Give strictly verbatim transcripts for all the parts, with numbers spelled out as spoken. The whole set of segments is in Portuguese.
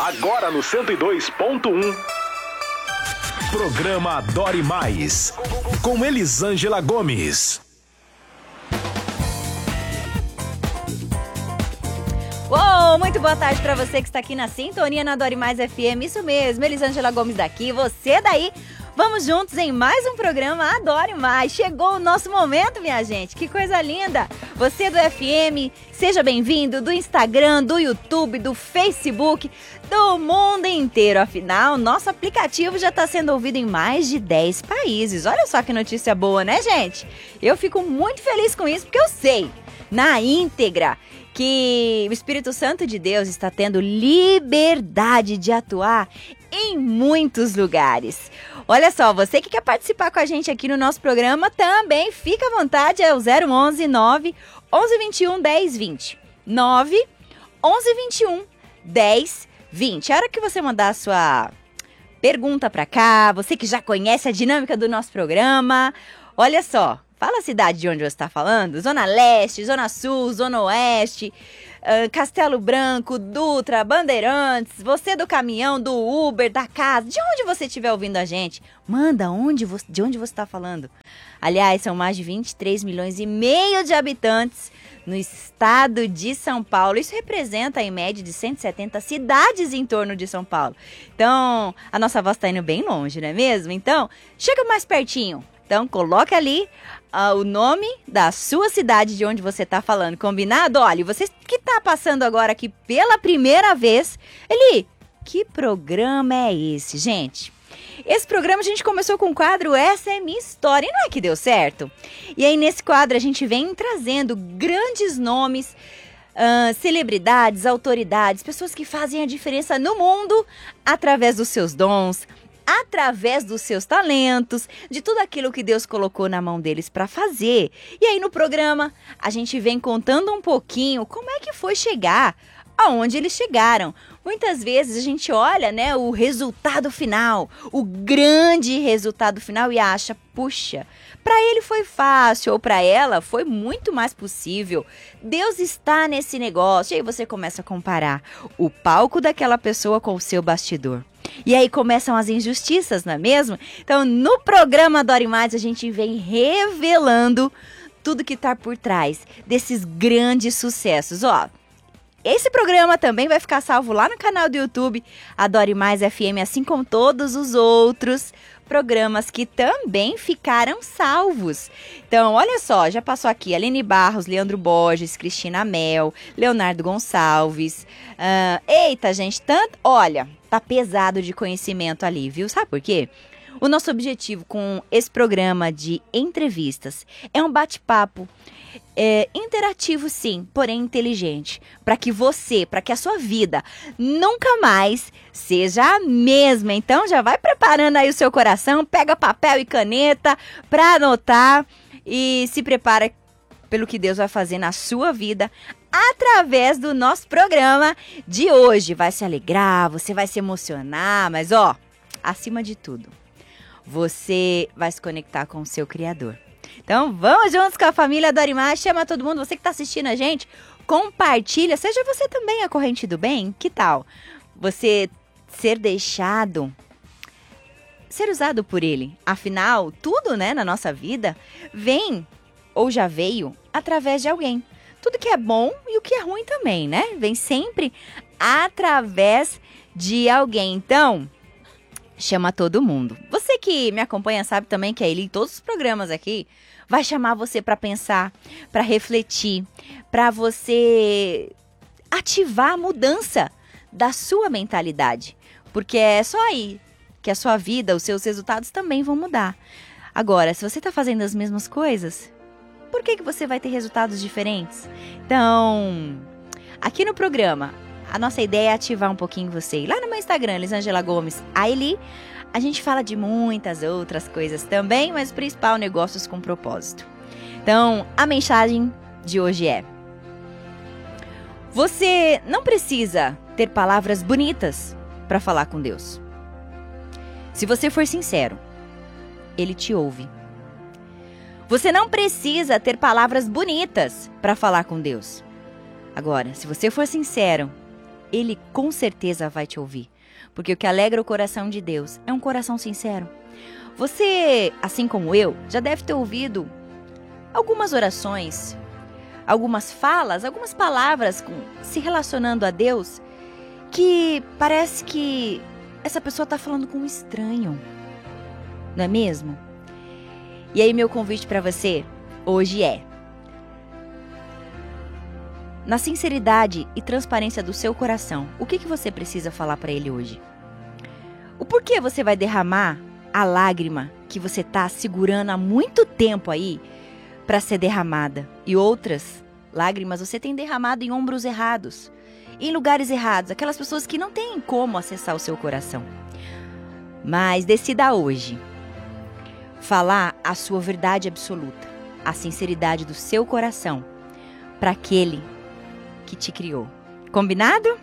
Agora no cento e dois ponto um. Programa Adore Mais, com Elisângela Gomes. Uou, muito boa tarde para você que está aqui na sintonia na Adore Mais F M. Isso mesmo, Elisângela Gomes daqui, você daí. Vamos juntos em mais um programa Adore Mais. Chegou o nosso momento, minha gente. Que coisa linda. Você do F M, seja bem-vindo, do Instagram, do YouTube, do Facebook, do mundo inteiro. Afinal, nosso aplicativo já está sendo ouvido em mais de dez países. Olha só que notícia boa, né, gente? Eu fico muito feliz com isso, porque eu sei, na íntegra, que o Espírito Santo de Deus está tendo liberdade de atuar em muitos lugares. Olha só, você que quer participar com a gente aqui no nosso programa, também fica à vontade, é o zero onze, nove, onze vinte e um, dez, vinte. nove, onze vinte e um, dez, vinte. A hora que você mandar a sua pergunta pra cá, você que já conhece a dinâmica do nosso programa, olha só, fala a cidade de onde você está falando, Zona Leste, Zona Sul, Zona Oeste, uh, Castelo Branco, Dutra, Bandeirantes, você do caminhão, do Uber, da casa, de onde você estiver ouvindo a gente, manda onde você, de onde você está falando. Aliás, são mais de vinte e três milhões e meio de habitantes no estado de São Paulo. Isso representa, em média, de cento e setenta cidades em torno de São Paulo. Então, a nossa voz está indo bem longe, não é mesmo? Então, chega mais pertinho. Então, coloca ali uh, o nome da sua cidade de onde você está falando, combinado? Olha, você que está passando agora aqui pela primeira vez, Eli, que programa é esse, gente? Esse programa a gente começou com o quadro Essa é Minha História, e não é que deu certo? E aí, nesse quadro, a gente vem trazendo grandes nomes, uh, celebridades, autoridades, pessoas que fazem a diferença no mundo através dos seus dons, através dos seus talentos, de tudo aquilo que Deus colocou na mão deles para fazer. E aí no programa a gente vem contando um pouquinho como é que foi chegar aonde eles chegaram. Muitas vezes a gente olha, né, o resultado final, o grande resultado final e acha, puxa, para ele foi fácil ou para ela foi muito mais possível. Deus está nesse negócio. E aí você começa a comparar o palco daquela pessoa com o seu bastidor. E aí começam as injustiças, não é mesmo? Então, no programa Adore Mais, a gente vem revelando tudo que está por trás desses grandes sucessos. Ó, esse programa também vai ficar salvo lá no canal do YouTube Adore Mais F M, assim como todos os outros programas que também ficaram salvos. Então, olha só, já passou aqui Aline Barros, Leandro Borges, Cristina Mel, Leonardo Gonçalves. Uh, eita, gente, tanto... Olha, tá pesado de conhecimento ali, viu? Sabe por quê? O nosso objetivo com esse programa de entrevistas é um bate-papo é, interativo, sim, porém inteligente, para que você, para que a sua vida nunca mais seja a mesma. Então já vai preparando aí o seu coração, pega papel e caneta para anotar e se prepara pelo que Deus vai fazer na sua vida através do nosso programa de hoje. Vai se alegrar, você vai se emocionar, mas ó, acima de tudo, você vai se conectar com o seu Criador. Então, vamos juntos com a família Adore Mais. Chama todo mundo, você que está assistindo a gente, compartilha. Seja você também a corrente do bem. Que tal você ser deixado, ser usado por Ele? Afinal, tudo, né, na nossa vida vem ou já veio através de alguém. Tudo que é bom e o que é ruim também, né? Vem sempre através de alguém. Então, chama todo mundo. Você que me acompanha sabe também que a Eli, em todos os programas aqui, vai chamar você para pensar, para refletir, para você ativar a mudança da sua mentalidade. Porque é só aí que a sua vida, os seus resultados também vão mudar. Agora, se você está fazendo as mesmas coisas, por que que você vai ter resultados diferentes? Então, aqui no programa, a nossa ideia é ativar um pouquinho você. E lá no meu Instagram, Elisângela Gomes, a Eli, a gente fala de muitas outras coisas também, mas o principal, negócios com propósito. Então, a mensagem de hoje é: você não precisa ter palavras bonitas para falar com Deus. Se você for sincero, Ele te ouve. Você não precisa ter palavras bonitas para falar com Deus. Agora, se você for sincero, Ele com certeza vai te ouvir. Porque o que alegra o coração de Deus é um coração sincero. Você, assim como eu, já deve ter ouvido algumas orações, algumas falas, algumas palavras com, se relacionando a Deus, que parece que essa pessoa está falando com um estranho. Não é mesmo? E aí meu convite para você hoje é: na sinceridade e transparência do seu coração, o que, que você precisa falar para ele hoje? O porquê você vai derramar a lágrima que você está segurando há muito tempo aí para ser derramada? E outras lágrimas você tem derramado em ombros errados, em lugares errados, aquelas pessoas que não têm como acessar o seu coração. Mas decida hoje falar a sua verdade absoluta, a sinceridade do seu coração para aquele que te criou. Combinado?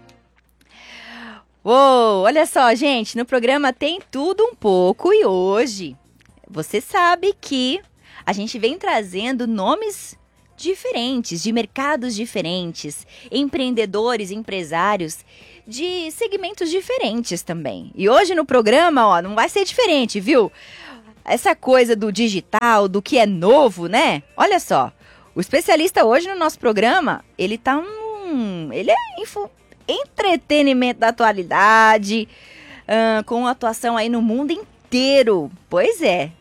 Uou, olha só, gente, no programa Tem Tudo Um Pouco e hoje você sabe que a gente vem trazendo nomes diferentes, de mercados diferentes, empreendedores, empresários de segmentos diferentes também. E hoje no programa, ó, não vai ser diferente, viu? Essa coisa do digital, do que é novo, né? Olha só, o especialista hoje no nosso programa, ele tá um... ele é info, entretenimento da atualidade, uh, com atuação aí no mundo inteiro. Pois é.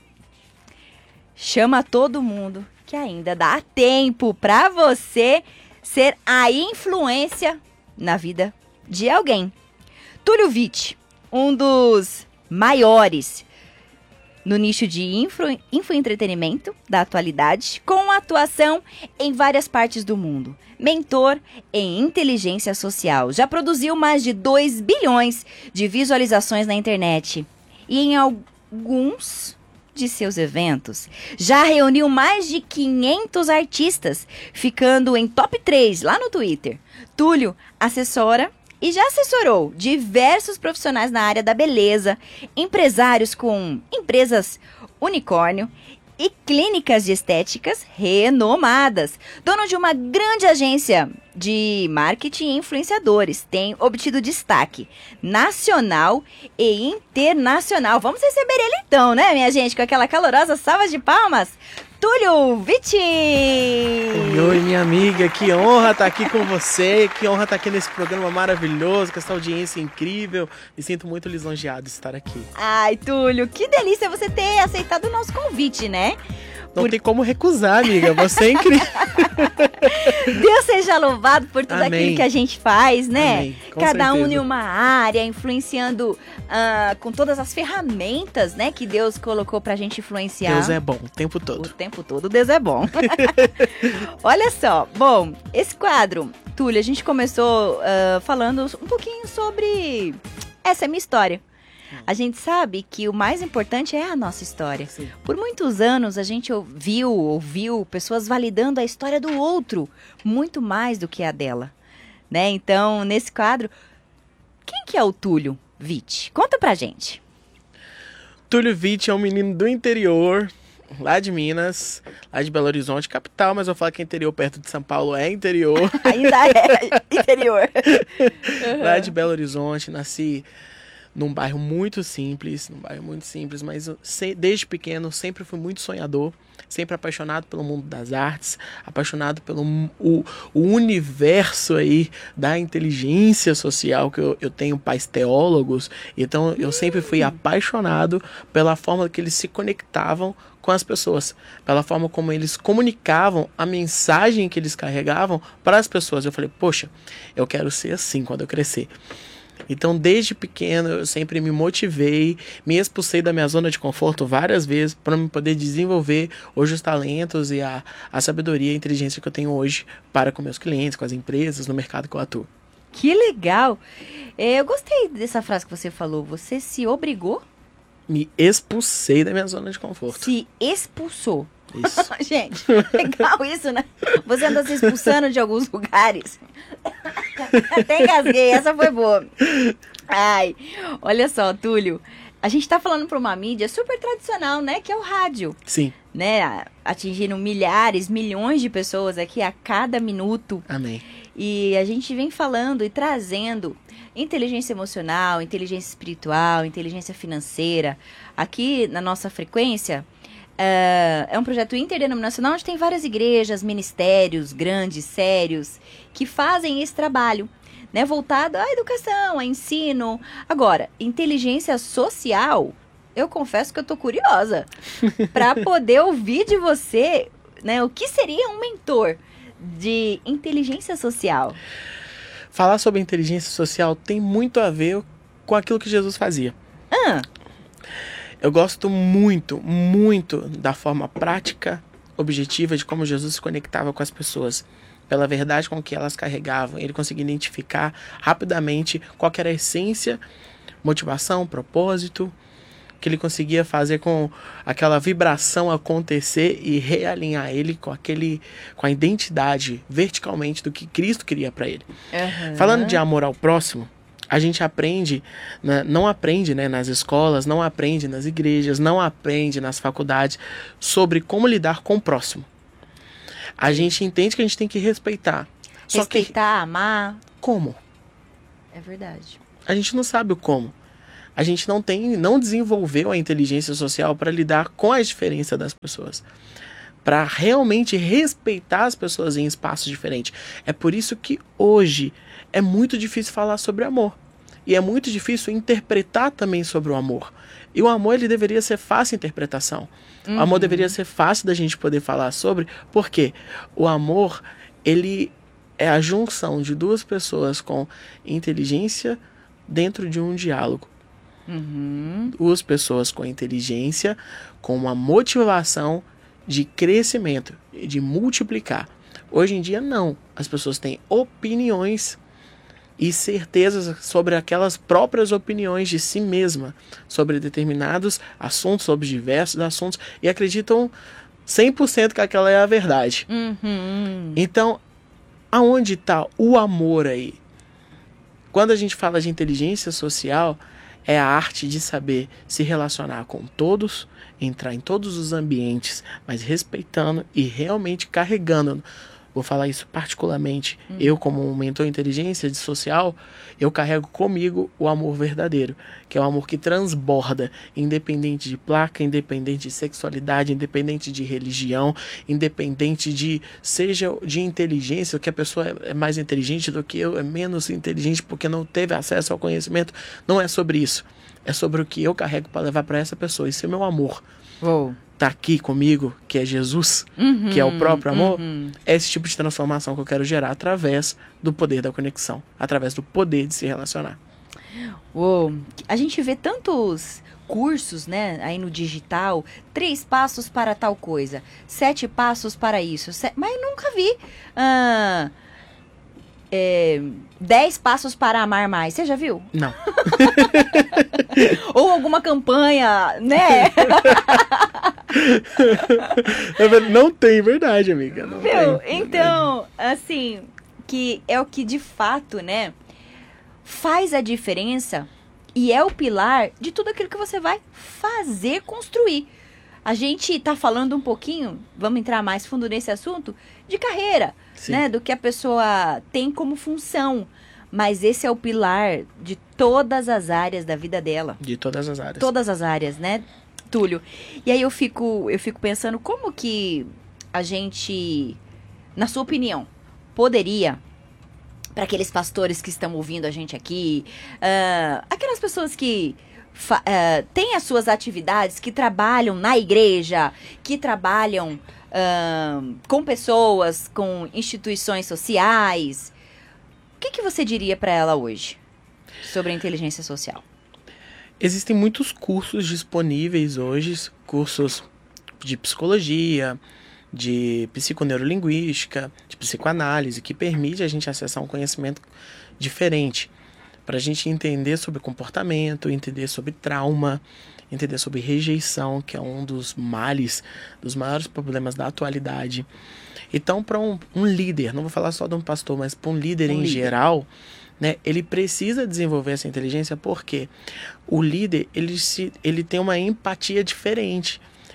Chama todo mundo que ainda dá tempo para você ser a influência na vida de alguém. Túlio Vitti, um dos maiores no nicho de info, infoentretenimento da atualidade, com atuação em várias partes do mundo. Mentor em inteligência social. Já produziu mais de dois bilhões de visualizações na internet. E em alguns de seus eventos, já reuniu mais de quinhentos artistas, ficando em top três lá no Twitter. Túlio assessora e já assessorou diversos profissionais na área da beleza, empresários com empresas unicórnio e clínicas de estéticas renomadas. Dono de uma grande agência de marketing e influenciadores, tem obtido destaque nacional e internacional. Vamos receber ele então, né, minha gente? Com aquela calorosa salva de palmas. Túlio Vitti! Oi, oi, minha amiga, que honra estar aqui com você, que honra estar aqui nesse programa maravilhoso, com essa audiência incrível. Me sinto muito lisonjeado de estar aqui. Ai, Túlio, que delícia você ter aceitado o nosso convite, né? Não por... tem como recusar, amiga, você é incrível. Deus seja louvado por tudo Amém. Aquilo que a gente faz, né? Amém. Com Cada certeza. um em uma área, influenciando uh, com todas as ferramentas, né, que Deus colocou pra gente influenciar. Deus é bom o tempo todo. O tempo todo Deus é bom. Olha só, bom, esse quadro, Túlio, a gente começou uh, falando um pouquinho sobre essa é minha história. A gente sabe que o mais importante é a nossa história. Sim. Por muitos anos a gente ouviu, ouviu pessoas validando a história do outro muito mais do que a dela, né? Então, nesse quadro, quem que é o Túlio Vitti? Conta pra gente. Túlio Vitti é um menino do interior, lá de Minas, lá de Belo Horizonte, capital, mas eu falo que é interior perto de São Paulo, é interior. Ainda é interior. Uhum. Lá de Belo Horizonte, nasci num bairro muito simples, num bairro muito simples, mas eu, desde pequeno sempre fui muito sonhador, sempre apaixonado pelo mundo das artes, apaixonado pelo o, o universo aí da inteligência social, que eu, eu tenho pais teólogos, então eu sempre fui apaixonado pela forma que eles se conectavam com as pessoas, pela forma como eles comunicavam a mensagem que eles carregavam para as pessoas. Eu falei, poxa, eu quero ser assim quando eu crescer. Então, desde pequeno, eu sempre me motivei, me expulsei da minha zona de conforto várias vezes para me poder desenvolver hoje os talentos e a, a sabedoria e a inteligência que eu tenho hoje para com meus clientes, com as empresas, no mercado que eu atuo. Que legal! Eu gostei dessa frase que você falou. Você se obrigou? Me expulsei da minha zona de conforto. Se expulsou. Isso. Gente, legal isso, né? Você anda se expulsando de alguns lugares. Até engasguei, essa foi boa. Ai, olha só, Túlio. A gente tá falando pra uma mídia super tradicional, né? Que é o rádio. Sim. Né? Atingindo milhares, milhões de pessoas aqui a cada minuto. Amém. E a gente vem falando e trazendo inteligência emocional, inteligência espiritual, inteligência financeira. Aqui na nossa frequência, uh, é um projeto interdenominacional onde tem várias igrejas, ministérios grandes, sérios, que fazem esse trabalho, né, voltado à educação, a ensino. Agora, inteligência social, eu confesso que eu tô curiosa para poder ouvir de você, né, o que seria um mentor de inteligência social. Falar sobre inteligência social tem muito a ver com aquilo que Jesus fazia. Ah. Eu gosto muito, muito da forma prática, objetiva de como Jesus se conectava com as pessoas. Pela verdade com que elas carregavam. Ele conseguia identificar rapidamente qual que era a essência, motivação, propósito, que ele conseguia fazer com aquela vibração acontecer e realinhar ele com, aquele, com a identidade verticalmente do que Cristo queria para ele. Uhum. Falando de amor ao próximo, a gente aprende, né, não aprende né, nas escolas, não aprende nas igrejas, não aprende nas faculdades sobre como lidar com o próximo. A gente entende que a gente tem que respeitar. Só Respeitar, que, amar. como? É verdade. A gente não sabe o como. A gente não tem, não desenvolveu a inteligência social para lidar com as diferenças das pessoas. Para realmente respeitar as pessoas em espaços diferentes. É por isso que hoje é muito difícil falar sobre amor. E é muito difícil interpretar também sobre o amor. E o amor, ele deveria ser fácil de interpretação. Uhum. O amor deveria ser fácil da gente poder falar sobre, porque o amor, ele é a junção de duas pessoas com inteligência dentro de um diálogo. Uhum. Duas pessoas com inteligência, com uma motivação de crescimento, de multiplicar. Hoje em dia, não. As pessoas têm opiniões e certezas sobre aquelas próprias opiniões de si mesma, sobre determinados assuntos, sobre diversos assuntos, e acreditam cem por cento que aquela é a verdade. Uhum. Então, aonde está o amor aí? Quando a gente fala de inteligência social, é a arte de saber se relacionar com todos, entrar em todos os ambientes, mas respeitando e realmente carregando. Vou falar isso particularmente. Hum. Eu, como um mentor em inteligência social, eu carrego comigo o amor verdadeiro, que é o amor que transborda, independente de placa, independente de sexualidade, independente de religião, independente de, seja de inteligência, que a pessoa é mais inteligente do que eu, é menos inteligente porque não teve acesso ao conhecimento. Não é sobre isso. É sobre o que eu carrego para levar para essa pessoa. Esse é o meu amor. Uou. Tá aqui comigo, que é Jesus, uhum, que é o próprio amor, uhum. é esse tipo de transformação que eu quero gerar através do poder da conexão, através do poder de se relacionar. Uou, a gente vê tantos cursos, né, aí no digital, três passos para tal coisa, sete passos para isso, set... mas eu nunca vi ah, é, dez passos para amar mais, você já viu? Não. Ou alguma campanha, né? Não tem, verdade, amiga. Não Viu? tem, então, assim, que é o que de fato, né, faz a diferença e é o pilar de tudo aquilo que você vai fazer construir. A gente tá falando um pouquinho, vamos entrar mais fundo nesse assunto, de carreira, Sim. né, do que a pessoa tem como função. Mas esse é o pilar de todas as áreas da vida dela. De todas as áreas. Todas as áreas, né, Túlio? E aí eu fico, eu fico pensando como que a gente, na sua opinião, poderia, para aqueles pastores que estão ouvindo a gente aqui, uh, aquelas pessoas que uh, têm as suas atividades, que trabalham na igreja, que trabalham uh, com pessoas, com instituições sociais, o que, que você diria para ela hoje sobre a inteligência social? Existem muitos cursos disponíveis hoje, cursos de psicologia, de psiconeurolinguística, de psicoanálise, que permite a gente acessar um conhecimento diferente, para a gente entender sobre comportamento, entender sobre trauma, entender sobre rejeição, que é um dos males, dos maiores problemas da atualidade. Então, para um, um líder, não vou falar só de um pastor, mas para um líder um em líder. geral, né, ele precisa desenvolver essa inteligência porque o líder ele, se, ele tem uma empatia diferente.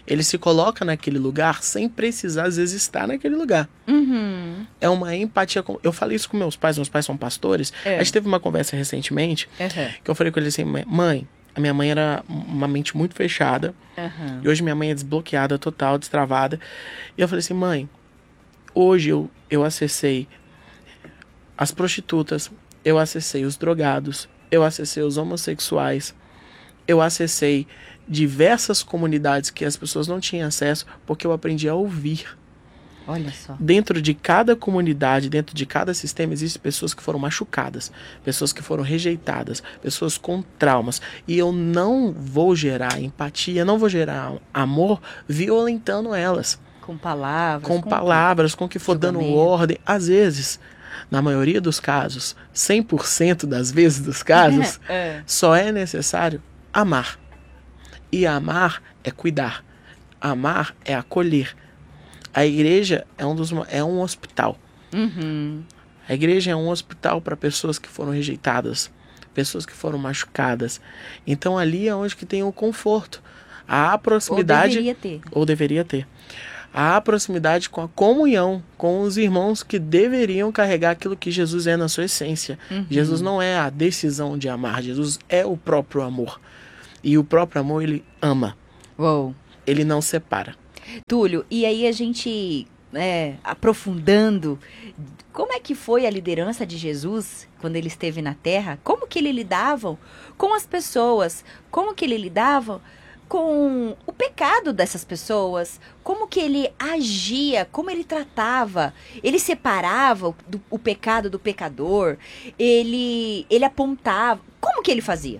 Ele se coloca naquele lugar sem precisar, às vezes, estar naquele lugar. Uhum. É uma empatia. Com... Eu falei isso com meus pais, meus pais são pastores. É. A gente teve uma conversa recentemente, Uhum. que eu falei com eles assim, mãe, a minha mãe era uma mente muito fechada. Uhum. E hoje minha mãe é desbloqueada, total, destravada. E eu falei assim, mãe, hoje eu, eu acessei as prostitutas, eu acessei os drogados, eu acessei os homossexuais, eu acessei diversas comunidades que as pessoas não tinham acesso, porque eu aprendi a ouvir. Olha só. Dentro de cada comunidade, dentro de cada sistema, existem pessoas que foram machucadas, pessoas que foram rejeitadas, pessoas com traumas. E eu não vou gerar empatia, não vou gerar amor violentando elas. Com palavras. Com, com palavras, com o que for dando ordem. Às vezes, na maioria dos casos, cem por cento das vezes dos casos, é. só é necessário amar. E amar é cuidar. Amar é acolher. A igreja é um, dos, é um hospital. Uhum. A igreja é um hospital para pessoas que foram rejeitadas, pessoas que foram machucadas. Então ali é onde que tem o conforto. A proximidade... Ou deveria ter. Ou deveria ter. A proximidade com a comunhão com os irmãos que deveriam carregar aquilo que Jesus é na sua essência. Uhum. Jesus não é a decisão de amar, Jesus é o próprio amor. E o próprio amor, ele ama. Uou. Ele não separa. Túlio, e aí a gente, é, aprofundando, como é que foi a liderança de Jesus quando ele esteve na Terra? Como que ele lidava com as pessoas? Como que ele lidava com o pecado dessas pessoas? Como que ele agia? Como ele tratava? Ele separava o, do, o pecado do pecador? Ele, ele apontava? Como que ele fazia?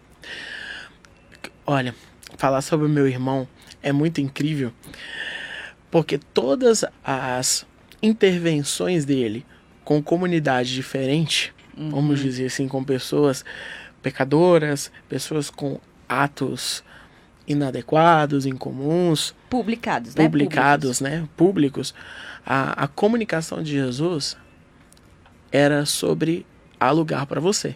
Olha, falar sobre o meu irmão é muito incrível, porque todas as intervenções dele com comunidade diferente, uhum. vamos dizer assim, com pessoas pecadoras, pessoas com atos inadequados, incomuns, publicados, publicados, né? né? Públicos. A, a comunicação de Jesus era sobre há lugar para você.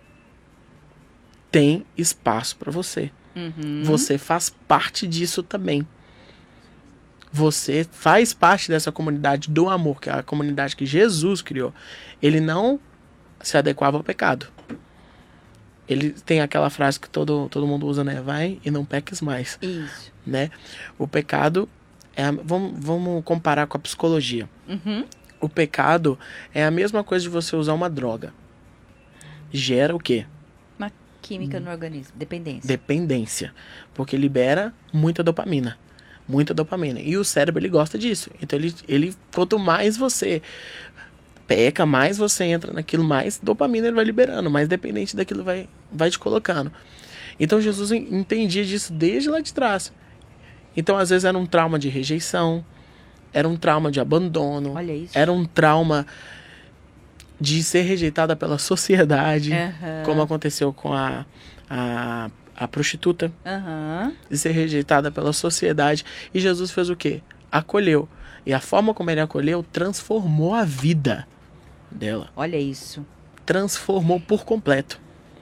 Tem espaço para você. Uhum. Você faz parte disso também. Você faz parte dessa comunidade do amor, que é a comunidade que Jesus criou. Ele não se adequava ao pecado. Ele tem aquela frase que todo, todo mundo usa, né? Vai e não peques mais. Isso. Né? O pecado, é a, vamos, vamos comparar com a psicologia. Uhum. O pecado é a mesma coisa de você usar uma droga. Gera o quê? Química no organismo, dependência. Dependência, porque libera muita dopamina, muita dopamina. E o cérebro, ele gosta disso. Então, ele, ele quanto mais você peca, mais você entra naquilo, mais dopamina ele vai liberando, mais dependente daquilo vai, vai te colocando. Então, Jesus entendia disso desde lá de trás. Então, às vezes, era um trauma de rejeição, era um trauma de abandono, Olha isso. era um trauma de ser rejeitada pela sociedade, uhum. como aconteceu com a, a, a prostituta, uhum. de ser rejeitada pela sociedade. E Jesus fez o quê? Acolheu. E a forma como ele acolheu transformou a vida dela. Olha isso. Transformou por completo.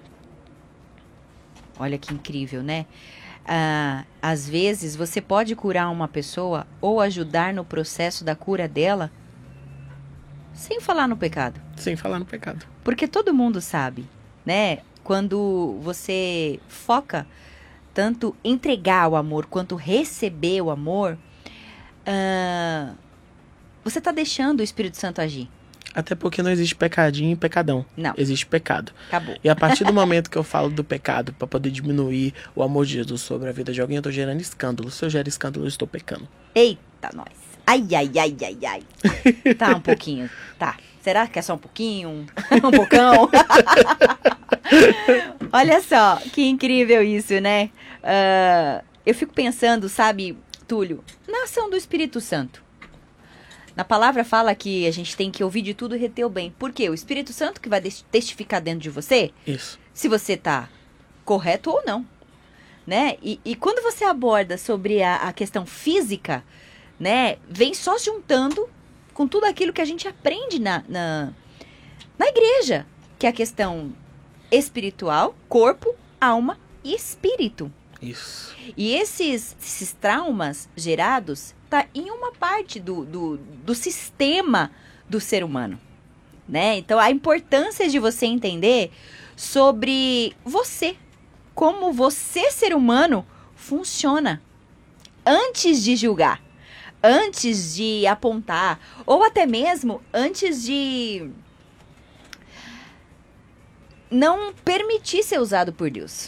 Olha que incrível, né? Ah, às vezes você pode curar uma pessoa ou ajudar no processo da cura dela sem falar no pecado. Sem falar no pecado. Porque todo mundo sabe, né? Quando você foca tanto entregar o amor quanto receber o amor, uh, você está deixando o Espírito Santo agir. Até porque não existe pecadinho e pecadão. Não. Existe pecado. Acabou. E a partir do momento que eu falo do pecado, para poder diminuir o amor de Jesus sobre a vida de alguém, eu estou gerando escândalo. Se eu gero escândalo, eu estou pecando. Eita, nós. Ai, ai, ai, ai, ai. Tá um pouquinho. Tá. Será que é só um pouquinho? Um, um bocão? Olha só, que incrível isso, né? Uh, eu fico pensando, sabe, Túlio, na ação do Espírito Santo. Na palavra fala que a gente tem que ouvir de tudo e reter o bem. Por quê? O Espírito Santo que vai testificar dentro de você. Isso. Se você tá correto ou não. Né? E, e quando você aborda sobre a, a questão física, né, vem só juntando com tudo aquilo que a gente aprende na, na, na igreja, que é a questão espiritual, corpo, alma e espírito. Isso. E esses, esses traumas gerados tá em uma parte do, do, do sistema do ser humano, né? Então, a importância de você entender sobre você, como você, ser humano, funciona, antes de julgar, antes de apontar, ou até mesmo antes de não permitir ser usado por Deus,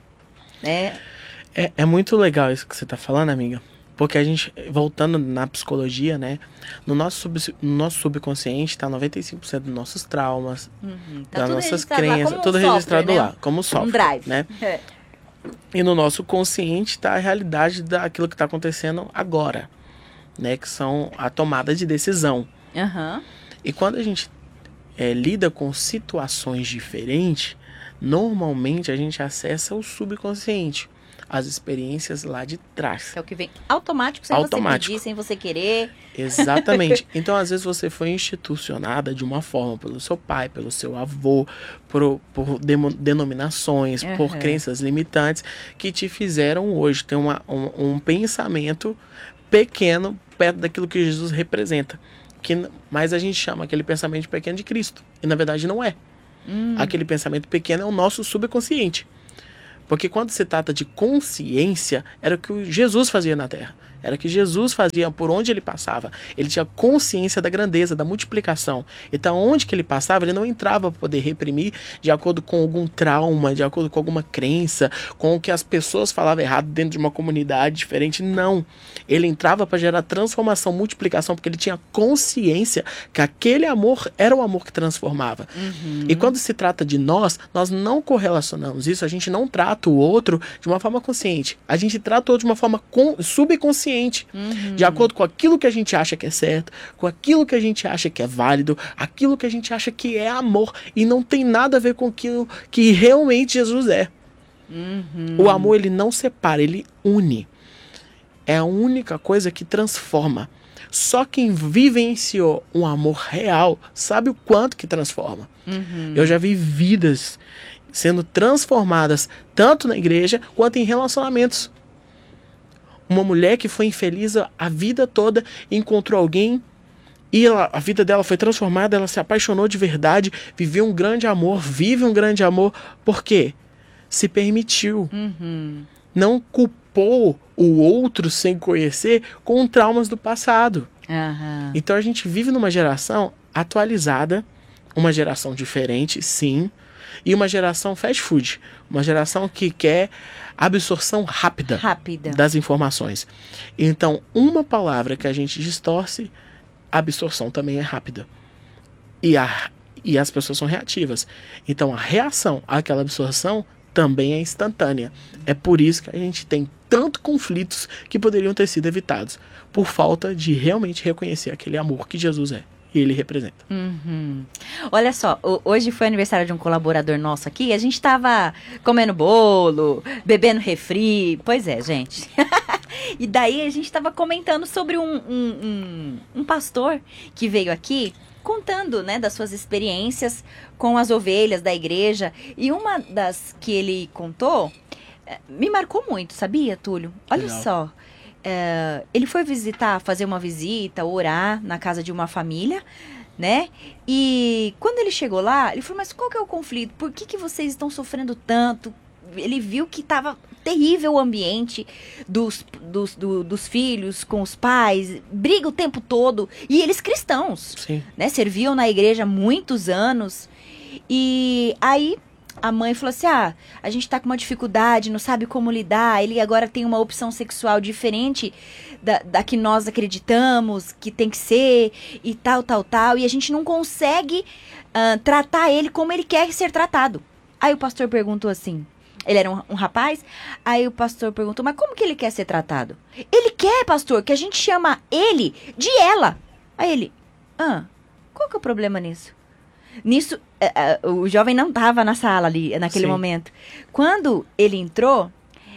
né? É, é muito legal isso que você tá falando, amiga. Porque a gente, voltando na psicologia, né? No nosso, sub, no nosso subconsciente tá noventa e cinco por cento dos nossos traumas, Uhum. Tá das tudo nossas registrado lá crenças, como tudo software, registrado né? lá, como software. Um drive. Né? É. E no nosso consciente tá a realidade daquilo que tá acontecendo agora, né? Que são a tomada de decisão. Uhum. E quando a gente é, lida com situações diferentes, normalmente a gente acessa o subconsciente, as experiências lá de trás. É o que vem automático, sem Automático. você pedir, sem você querer. Exatamente. Então, às vezes, você foi institucionada de uma forma pelo seu pai, pelo seu avô, por, por demo, denominações, Uhum. por crenças limitantes, que te fizeram hoje ter uma, um, um pensamento pequeno perto daquilo que Jesus representa. Que, mas a gente chama aquele pensamento pequeno de Cristo. E, na verdade, não é. Hum. Aquele pensamento pequeno é o nosso subconsciente. Porque quando se trata de consciência, era o que Jesus fazia na Terra. Era o que Jesus fazia por onde ele passava. Ele tinha consciência da grandeza, da multiplicação. Então, onde que ele passava, ele não entrava para poder reprimir de acordo com algum trauma, de acordo com alguma crença, com o que as pessoas falavam errado dentro de uma comunidade diferente. Não. Ele entrava para gerar transformação, multiplicação, porque ele tinha consciência que aquele amor era o amor que transformava. Uhum. E quando se trata de nós, nós não correlacionamos isso, a gente não trata o outro de uma forma consciente. A gente trata o outro de uma forma subconsciente. Uhum. De acordo com aquilo que a gente acha que é certo, com aquilo que a gente acha que é válido, aquilo que a gente acha que é amor. E não tem nada a ver com aquilo que realmente Jesus é. Uhum. O amor, ele não separa, ele une. É a única coisa que transforma. Só quem vivenciou um amor real sabe o quanto que transforma. Uhum. Eu já vi vidas sendo transformadas tanto na igreja quanto em relacionamentos. Uma mulher que foi infeliz a vida toda, encontrou alguém e ela, a vida dela foi transformada, ela se apaixonou de verdade, viveu um grande amor, vive um grande amor. Por quê? Se permitiu. Uhum. Não culpou o outro sem conhecer com traumas do passado. Uhum. Então a gente vive numa geração atualizada, uma geração diferente, sim, e uma geração fast food, uma geração que quer absorção rápida, Rápida. das informações. Então, uma palavra que a gente distorce, a absorção também é rápida. E, a, e as pessoas são reativas. Então, a reação àquela absorção também é instantânea. É por isso que a gente tem tantos conflitos que poderiam ter sido evitados, por falta de realmente reconhecer aquele amor que Jesus é. E ele representa. Uhum. Olha só, hoje foi aniversário de um colaborador nosso aqui. A gente tava comendo bolo, bebendo refri. Pois é, gente. E daí a gente tava comentando sobre um, um, um, um pastor que veio aqui contando, né, das suas experiências com as ovelhas da igreja. E uma das que ele contou me marcou muito, sabia, Túlio? Olha Legal. só. É, ele foi visitar, fazer uma visita, orar na casa de uma família, né? E quando ele chegou lá, ele falou, mas qual que é o conflito? Por que que vocês estão sofrendo tanto? Ele viu que estava terrível o ambiente dos, dos, do, dos filhos com os pais, briga o tempo todo. E eles cristãos, Sim. né? Serviam na igreja há muitos anos. E aí a mãe falou assim, ah, a gente tá com uma dificuldade, não sabe como lidar, ele agora tem uma opção sexual diferente da, da que nós acreditamos que tem que ser, e tal, tal, tal, e a gente não consegue uh, tratar ele como ele quer ser tratado. Aí o pastor perguntou assim, ele era um, um rapaz, aí o pastor perguntou, mas como que ele quer ser tratado? Ele quer, pastor, que a gente chama ele de ela. Aí ele, ah, qual que é o problema nisso? Nisso, uh, uh, o jovem não estava na sala ali, naquele Sim. momento. Quando ele entrou,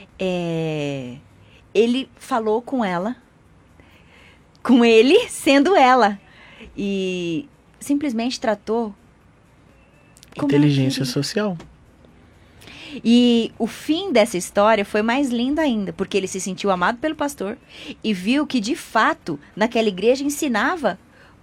é, ele falou com ela, com ele sendo ela. E simplesmente tratou como Inteligência ela queria. social. E o fim dessa história foi mais lindo ainda, porque ele se sentiu amado pelo pastor e viu que, de fato, naquela igreja ensinava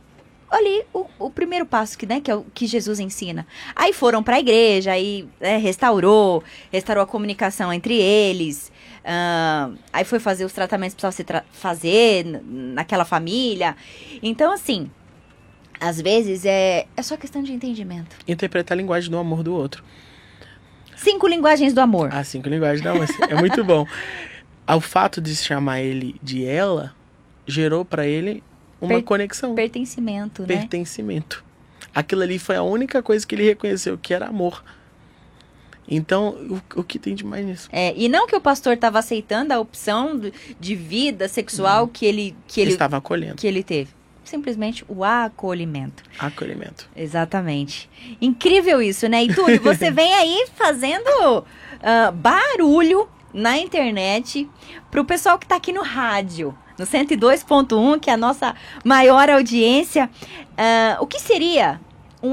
ali o, o primeiro passo, que, né, que é o que Jesus ensina. Aí foram para a igreja, aí é, restaurou, restaurou a comunicação entre eles, uh, aí foi fazer os tratamentos que precisava se tra- fazer n- naquela família. Então, assim, às vezes é, é só questão de entendimento. Interpretar a linguagem do amor do outro. Cinco linguagens do amor. Ah, cinco linguagens do amor. É muito bom. O fato de chamar ele de ela gerou para ele uma Per- conexão. Pertencimento, né? Pertencimento. Aquilo ali foi a única coisa que ele reconheceu, que era amor. Então, o, o que tem de mais nisso? É, e não que o pastor estava aceitando a opção de, de vida sexual que ele, que ele, Estava acolhendo. que ele teve. Simplesmente o acolhimento. Acolhimento. Exatamente. Incrível isso, né? E Túlio, você vem aí fazendo ah, barulho na internet pro pessoal que tá aqui no rádio, no cento e dois ponto um, que é a nossa maior audiência. Ah, o que seria um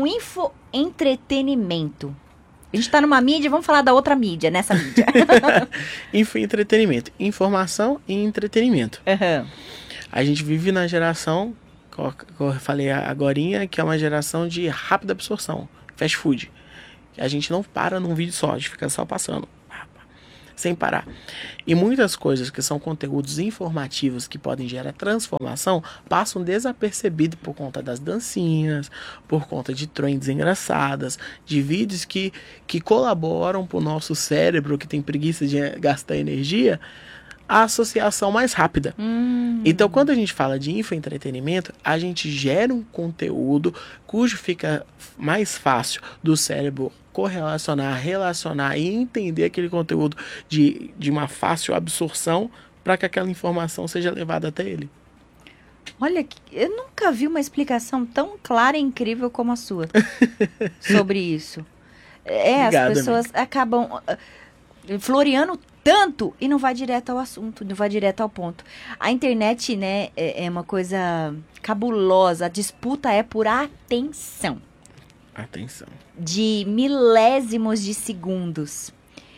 infoentretenimento? A gente tá numa mídia, vamos falar da outra mídia, nessa mídia. Info e entretenimento. Informação e entretenimento. Uhum. A gente vive na geração, como eu falei agorinha, que é uma geração de rápida absorção. Fast food. A gente não para num vídeo só, a gente fica só passando. Sem parar. E muitas coisas que são conteúdos informativos que podem gerar transformação passam desapercebidos por conta das dancinhas, por conta de trends engraçadas, de vídeos que, que colaboram para o nosso cérebro, que tem preguiça de gastar energia, a associação mais rápida. Hum. Então, quando a gente fala de infoentretenimento, a gente gera um conteúdo cujo fica mais fácil do cérebro correlacionar, relacionar e entender aquele conteúdo de, de uma fácil absorção para que aquela informação seja levada até ele. Olha, eu nunca vi uma explicação tão clara e incrível como a sua sobre isso. É, Obrigado, as pessoas amiga. acabam uh, floreando tanto e não vai direto ao assunto, não vai direto ao ponto. A internet, né, é, é uma coisa cabulosa. A disputa é por atenção. Atenção. De milésimos de segundos.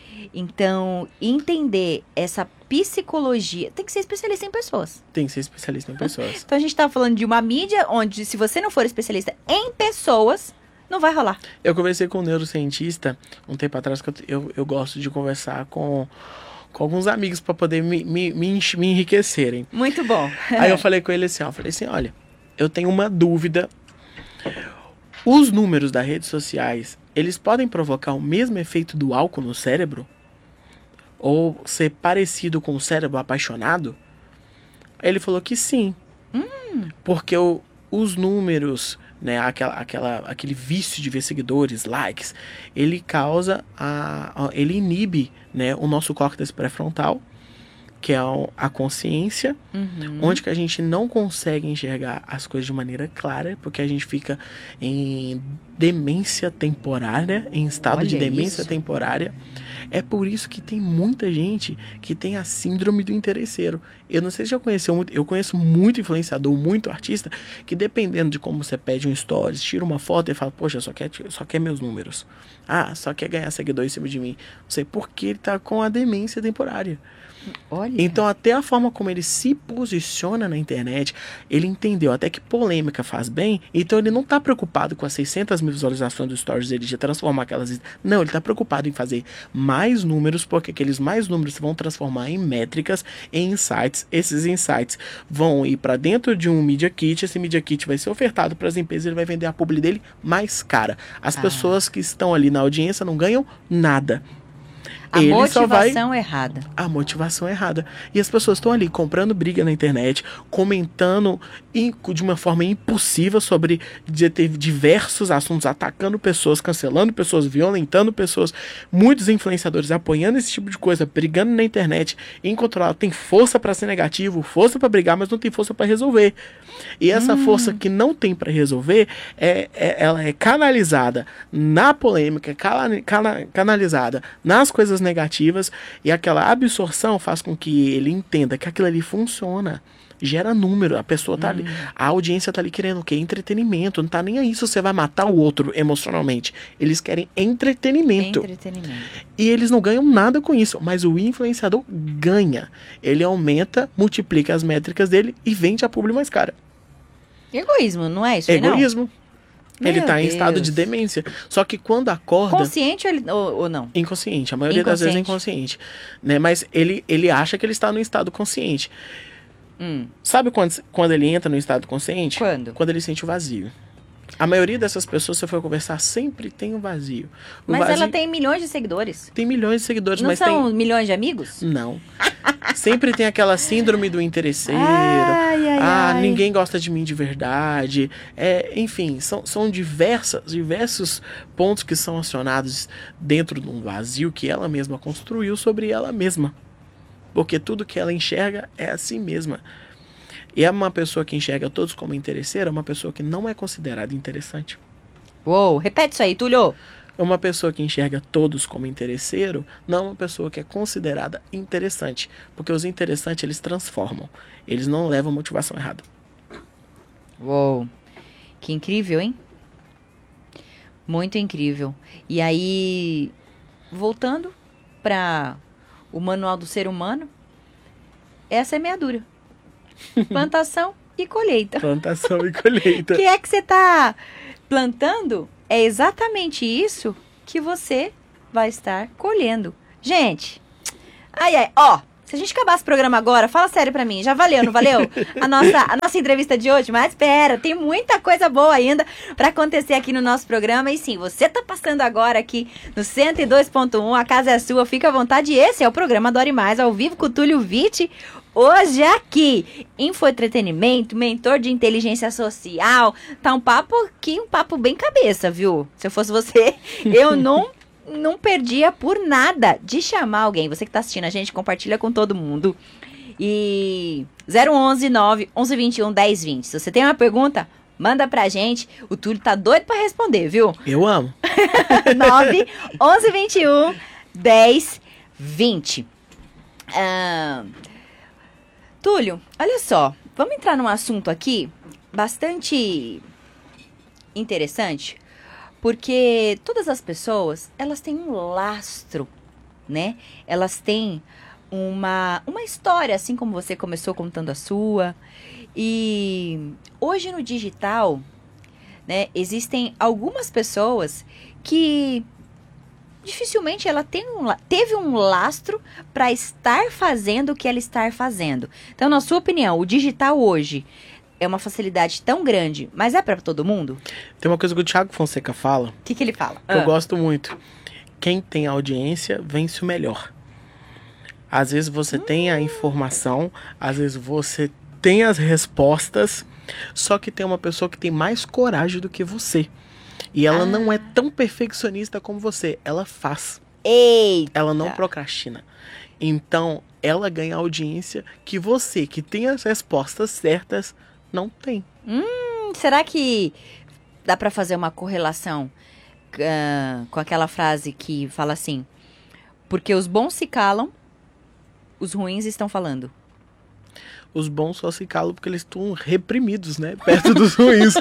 Então, entender essa psicologia... Tem que ser especialista em pessoas. Tem que ser especialista em pessoas. Então, a gente tá falando de uma mídia onde, se você não for especialista em pessoas, não vai rolar. Eu conversei com um neurocientista um tempo atrás, que eu, eu, eu gosto de conversar com, com alguns amigos para poder me, me, me, me enriquecerem. Muito bom. Aí eu falei com ele assim, ó, eu falei assim, olha, eu tenho uma dúvida... Os números das redes sociais, eles podem provocar o mesmo efeito do álcool no cérebro? Ou ser parecido com o cérebro apaixonado? Ele falou que sim. Hum. Porque o, os números, né, aquela, aquela, aquele vício de ver seguidores, likes, ele causa, a, a, ele inibe, né, o nosso córtex pré-frontal, que é a consciência, uhum. onde que a gente não consegue enxergar as coisas de maneira clara, porque a gente fica em demência temporária, em estado Olha de demência isso. temporária. É por isso que tem muita gente que tem a síndrome do interesseiro. Eu não sei se já conheceu muito, eu conheço muito influenciador, muito artista, que dependendo de como você pede um stories, tira uma foto e fala, poxa, só quer, só quer meus números. Ah, só quer ganhar seguidor em cima de mim. Não sei por que ele tá com a demência temporária. Olha. Então, até a forma como ele se posiciona na internet, ele entendeu até que polêmica faz bem, então ele não está preocupado com as seiscentas mil visualizações dos stories dele, de transformar aquelas... Não, ele está preocupado em fazer mais números, porque aqueles mais números vão transformar em métricas, em insights. Esses insights vão ir para dentro de um Media Kit, esse Media Kit vai ser ofertado para as empresas, ele vai vender a publi dele mais cara. As ah. pessoas que estão ali na audiência não ganham nada. A ele motivação só vai... errada. A motivação errada. E as pessoas estão ali comprando briga na internet, comentando de uma forma impulsiva sobre diversos assuntos, atacando pessoas, cancelando pessoas, violentando pessoas. Muitos influenciadores apoiando esse tipo de coisa, brigando na internet, incontrolável. Tem força para ser negativo, força para brigar, mas não tem força para resolver. E essa hum. força que não tem para resolver, é, é, ela é canalizada na polêmica, cana, cana, canalizada nas coisas coisas negativas, e aquela absorção faz com que ele entenda que aquilo ali funciona. Gera número, a pessoa tá Hum. ali, a audiência tá ali querendo o quê? Entretenimento, não tá nem aí se você vai matar o outro emocionalmente. Eles querem entretenimento. Entretenimento. E eles não ganham nada com isso, mas o influenciador ganha. Ele aumenta, multiplica as métricas dele e vende a publi mais cara. Egoísmo, não é isso? aí, não? Egoísmo. Ele Meu tá em estado Deus. de demência. Só que quando acorda... Consciente ou, ele- ou, ou não? Inconsciente, a maioria das vezes é inconsciente. Né? Mas ele, ele acha que ele está no estado consciente. Hum. Sabe quando, quando ele entra no estado consciente? Quando? Quando ele sente o vazio. A maioria dessas pessoas, se você for conversar, sempre tem um vazio. O Mas vazio ela tem milhões de seguidores. tem milhões de seguidores, Não mas são tem... milhões de amigos? Não. Sempre tem aquela síndrome do interesseiro. Ai, ai, ah, ai. ninguém gosta de mim de verdade. É, enfim, são, são diversas, diversos pontos que são acionados dentro de um vazio que ela mesma construiu sobre ela mesma. Porque tudo que ela enxerga é a si mesma. E é uma pessoa que enxerga todos como interesseira, uma pessoa que não é considerada interessante. Uou, repete isso aí, Túlio. É uma pessoa que enxerga todos como interesseiro, não uma pessoa que é considerada interessante. Porque os interessantes, eles transformam. Eles não levam a motivação errada. Uou, que incrível, hein? Muito incrível. E aí, voltando para o manual do ser humano, é a semeadura. Plantação e colheita. Plantação e colheita. O que é que você está plantando? É exatamente isso que você vai estar colhendo. Gente, ai, ai, ó, se a gente acabasse o programa agora, fala sério pra mim, já valeu, não valeu? A nossa, a nossa entrevista de hoje, mas espera, tem muita coisa boa ainda pra acontecer aqui no nosso programa. E sim, você tá passando agora aqui no cento e dois ponto um, a casa é sua, fica à vontade. Esse é o programa Adore Mais, ao vivo com o Túlio Vitti. Hoje aqui, infoentretenimento, mentor de inteligência social, tá um papo aqui, um papo bem cabeça, viu? Se eu fosse você, eu não, não perdia por nada de chamar alguém. Você que tá assistindo a gente, compartilha com todo mundo. E zero onze, nove, onze, vinte e um, dez, vinte. Se você tem uma pergunta, manda pra gente. O Túlio tá doido pra responder, viu? Eu amo. nove, onze, vinte e um, dez, vinte. Ah... Túlio, olha só, vamos entrar num assunto aqui bastante interessante, porque todas as pessoas, elas têm um lastro, né? Elas têm uma, uma história, assim como você começou contando a sua. E hoje no digital, né, existem algumas pessoas que dificilmente ela tem um, teve um lastro para estar fazendo o que ela está fazendo. Então, na sua opinião, o digital hoje é uma facilidade tão grande, mas é para todo mundo? Tem uma coisa que o Thiago Fonseca fala, O que, que ele fala? que eu gosto muito. Quem tem audiência, vence o melhor. Às vezes você hum. tem a informação, às vezes você tem as respostas, só que tem uma pessoa que tem mais coragem do que você. E ela ah. não é tão perfeccionista como você. Ela faz. Eita. Ela não procrastina. Então, ela ganha audiência que você, que tem as respostas certas, não tem. Hum, será que dá pra fazer uma correlação uh, com aquela frase que fala assim: porque os bons se calam, os ruins estão falando? Os bons só se calam porque eles estão reprimidos, né? Perto dos ruins.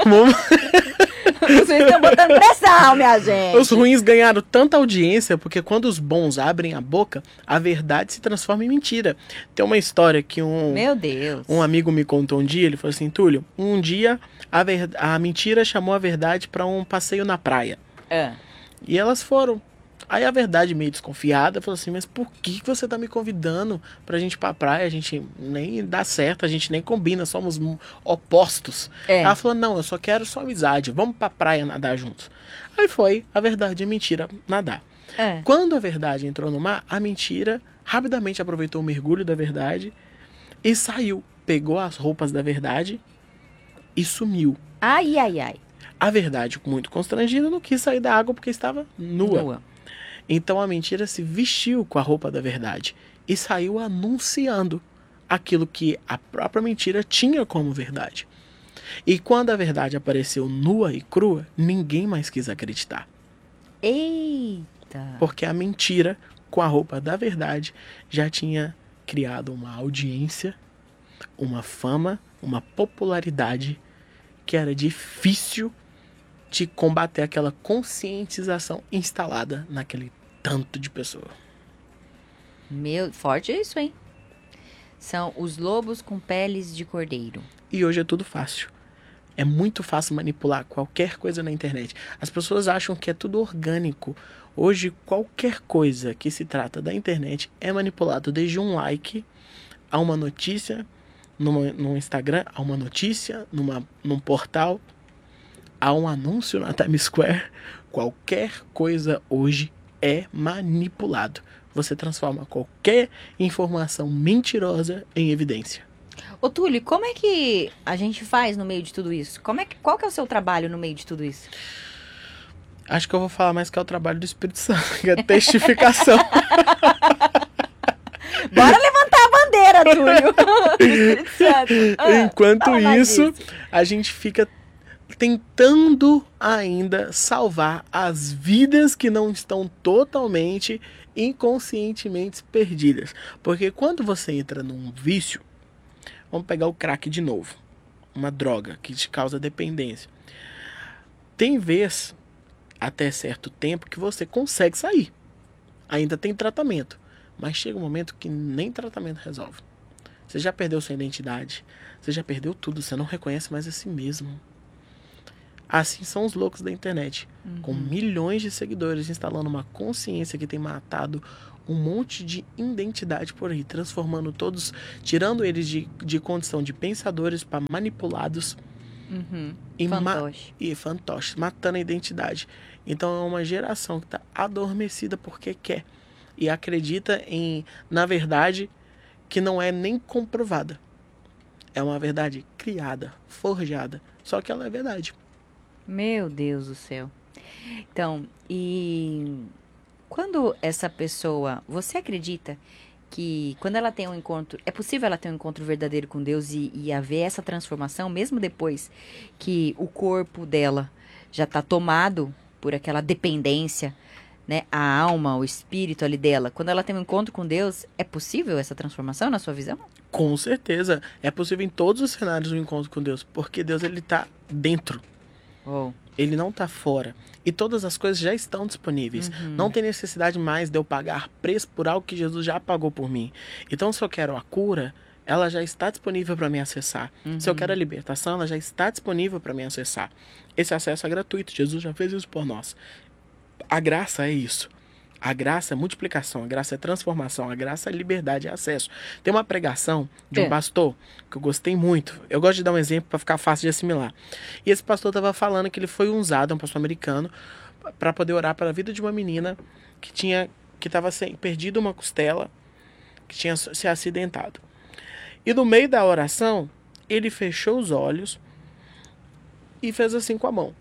Os ruins estão botando pressão, minha gente. Os ruins ganharam tanta audiência porque quando os bons abrem a boca, a verdade se transforma em mentira. Tem uma história que um, Meu Deus. um amigo me contou um dia, ele falou assim: Túlio, um dia a, ver, a mentira chamou a verdade para um passeio na praia. É. E elas foram. Aí a verdade, meio desconfiada, falou assim: mas por que você tá me convidando pra gente ir pra praia? A gente nem dá certo, a gente nem combina, somos opostos. É. Ela falou: não, eu só quero sua amizade, vamos pra praia nadar juntos. Aí foi a verdade e a mentira nadar. É. Quando a verdade entrou no mar, a mentira rapidamente aproveitou o mergulho da verdade e saiu. Pegou as roupas da verdade e sumiu. Ai, ai, ai. A verdade, muito constrangida, não quis sair da água porque estava nua. Nua. Então a mentira se vestiu com a roupa da verdade e saiu anunciando aquilo que a própria mentira tinha como verdade. E quando a verdade apareceu nua e crua, ninguém mais quis acreditar. Eita! Porque a mentira com a roupa da verdade, já tinha criado uma audiência, uma fama, uma popularidade que era difícil de combater aquela conscientização instalada naquele tanto de pessoa. Meu, forte isso, hein? São os lobos com peles de cordeiro. E hoje é tudo fácil. É muito fácil manipular qualquer coisa na internet. As pessoas acham que é tudo orgânico. Hoje, qualquer coisa que se trata da internet é manipulado, desde um like a uma notícia numa, no Instagram, a uma notícia numa, num portal, a um anúncio na Times Square. Qualquer coisa hoje é manipulado. Você transforma qualquer informação mentirosa em evidência. Ô, Túlio, como é que a gente faz no meio de tudo isso? Como é que, qual que é o seu trabalho no meio de tudo isso? Acho que eu vou falar mais que é o trabalho do Espírito Santo, que é testificação. Bora levantar a bandeira, Túlio. Do Espírito Santo. Ah, Enquanto isso, a gente fica tentando ainda salvar as vidas que não estão totalmente, inconscientemente perdidas. Porque quando você entra num vício, vamos pegar o crack de novo, uma droga que te causa dependência. Tem vez, até certo tempo, que você consegue sair. Ainda tem tratamento. Mas chega um momento que nem tratamento resolve. Você já perdeu sua identidade. Você já perdeu tudo. Você não reconhece mais a si mesmo. Assim são os loucos da internet. Uhum. Com milhões de seguidores instalando uma consciência que tem matado um monte de identidade por aí. Transformando todos, tirando eles de, de condição de pensadores para manipulados. Uhum. E, fantoche. ma e fantoches, matando a identidade. Então é uma geração que está adormecida porque quer. E acredita em, na verdade, que não é nem comprovada. É uma verdade criada, forjada. Só que ela é verdade. Meu Deus do céu. Então, e quando essa pessoa, você acredita que quando ela tem um encontro, é possível ela ter um encontro verdadeiro com Deus e, e haver essa transformação, mesmo depois que o corpo dela já está tomado por aquela dependência, né? A alma, o espírito ali dela, quando ela tem um encontro com Deus, é possível essa transformação na sua visão? Com certeza. É possível em todos os cenários um encontro com Deus, porque Deus ele está dentro. Oh. Ele não está fora. E todas as coisas já estão disponíveis. Uhum. Não tem necessidade mais de eu pagar preço por algo que Jesus já pagou por mim. Então, se eu quero a cura, ela já está disponível para me acessar. Uhum. Se eu quero a libertação, ela já está disponível para me acessar. Esse acesso é gratuito. Jesus já fez isso por nós. A graça é isso. A graça é multiplicação, a graça é transformação, a graça é liberdade, é acesso. Tem uma pregação de um é. pastor que eu gostei muito. Eu gosto de dar um exemplo para ficar fácil de assimilar. E esse pastor estava falando que ele foi usado, um pastor americano, para poder orar para a vida de uma menina que tinha que estava perdido uma costela, que tinha se acidentado. E no meio da oração, ele fechou os olhos e fez assim com a mão.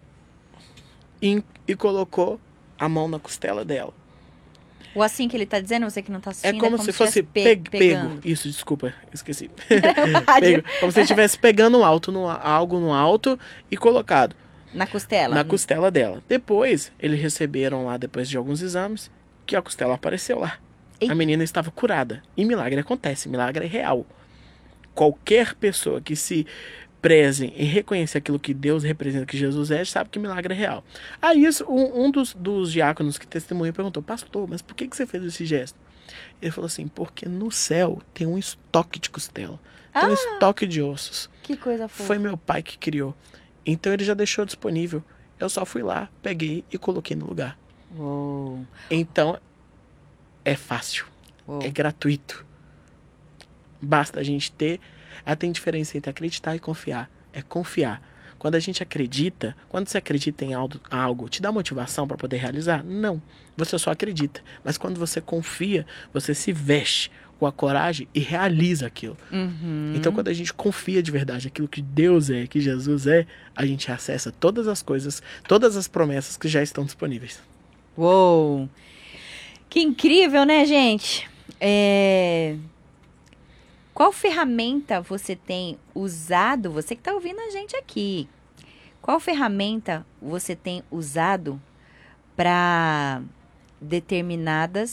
E, e colocou a mão na costela dela. O assim que ele tá dizendo, você que não tá assistindo, é como, é como se, se fosse pe pego. Isso, desculpa, esqueci. Pego. Como se ele estivesse pegando um alto no, algo no alto e colocado. Na costela? Na costela dela. Depois, eles receberam lá, depois de alguns exames, que a costela apareceu lá. Eita. A menina estava curada. E milagre acontece, milagre é real. Qualquer pessoa que se prezem em reconhecer aquilo que Deus representa, que Jesus é, sabe que milagre é real. Aí um, um dos, dos diáconos que testemunhou perguntou, pastor, mas por que, que você fez esse gesto? Ele falou assim, porque no céu tem um estoque de costela, tem ah, um estoque de ossos. Que coisa fofa. Foi meu pai que criou. Então ele já deixou disponível. Eu só fui lá, peguei e coloquei no lugar. Uou. Então, é fácil. Uou. É gratuito. Basta a gente ter. Ela tem diferença entre acreditar e confiar. É confiar. Quando a gente acredita, quando você acredita em algo, algo te dá motivação para poder realizar? Não. Você só acredita. Mas quando você confia, você se veste com a coragem e realiza aquilo. Uhum. Então, quando a gente confia de verdade aquilo que Deus é, que Jesus é, a gente acessa todas as coisas, todas as promessas que já estão disponíveis. Uou! Que incrível, né, gente? É... Qual ferramenta você tem usado, você que está ouvindo a gente aqui, qual ferramenta você tem usado para determinadas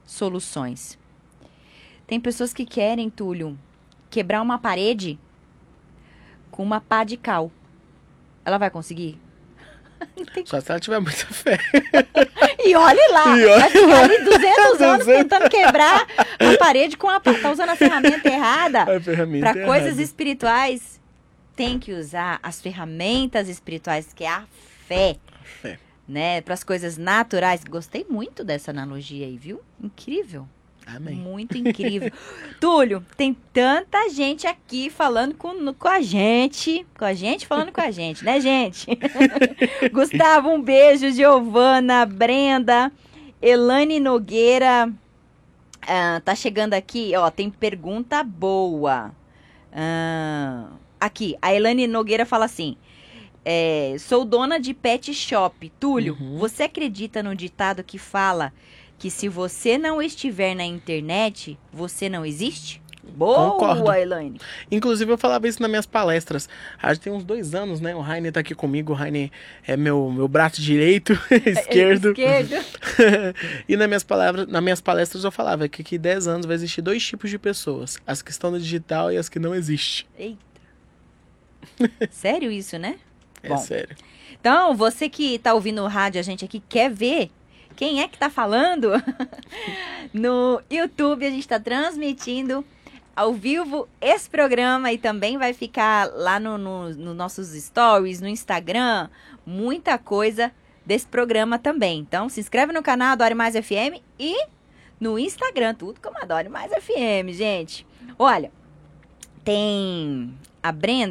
soluções. Tem pessoas que querem, Túlio, quebrar uma parede com uma pá de cal. Ela vai conseguir? Só se ela tiver muita fé. E olhe lá, E olhe vai ficar lá. ali duzentos anos duzentos tentando quebrar a parede com a pá. Tá usando a ferramenta errada. A ferramenta Para é coisas errada. espirituais, tem que usar as ferramentas espirituais, que é a fé. Fé. Né? Para as coisas naturais. Gostei muito dessa analogia aí, viu? Incrível. Amém. Muito incrível. Túlio, tem tanta gente aqui falando com, com a gente. Com a gente falando com a gente, né, gente? Gustavo, um beijo. Giovana, Brenda, Elane Nogueira. Ah, tá chegando aqui, ó, tem pergunta boa. Ah, aqui, a Elane Nogueira fala assim. É, sou dona de pet shop. Túlio, Uhum. você acredita no ditado que fala que se você não estiver na internet, você não existe? Boa, Concordo. Elaine. Inclusive, eu falava isso nas minhas palestras. Acho que tem uns dois anos, né? O Rainer tá aqui comigo. O Rainer é meu, meu braço direito, esquerdo. Esquerdo. E nas minhas, palavras, nas minhas palestras eu falava que aqui dez anos vai existir dois tipos de pessoas. As que estão no digital e as que não existem. Eita. Sério isso, né? É Bom. sério. Então, você que tá ouvindo o rádio, a gente aqui quer ver quem é que tá falando. No YouTube a gente tá transmitindo ao vivo esse programa e também vai ficar lá no, no, no nossos stories, no Instagram, muita coisa desse programa também. Então, se inscreve no canal Adore Mais F M e no Instagram, tudo como Adore Mais F M, gente. Olha, tem a Brenda.